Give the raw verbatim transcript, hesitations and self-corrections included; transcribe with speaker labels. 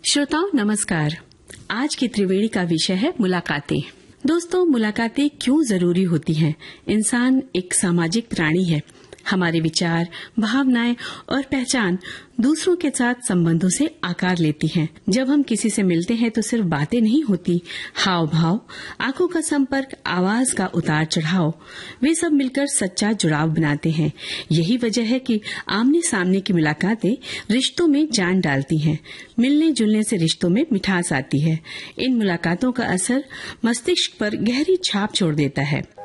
Speaker 1: श्रोताओं नमस्कार। आज की त्रिवेणी का विषय है मुलाकातें। दोस्तों, मुलाकातें क्यों जरूरी होती हैं? इंसान एक सामाजिक प्राणी है। हमारे विचार, भावनाएं और पहचान दूसरों के साथ संबंधों से आकार लेती हैं। जब हम किसी से मिलते हैं तो सिर्फ बातें नहीं होती, हाव भाव, आंखों का संपर्क, आवाज का उतार चढ़ाव, वे सब मिलकर सच्चा जुड़ाव बनाते हैं। यही वजह है कि आमने सामने की मुलाकातें रिश्तों में जान डालती हैं। मिलने जुलने से रिश्तों में मिठास आती है। इन मुलाकातों का असर मस्तिष्क पर गहरी छाप छोड़ देता है।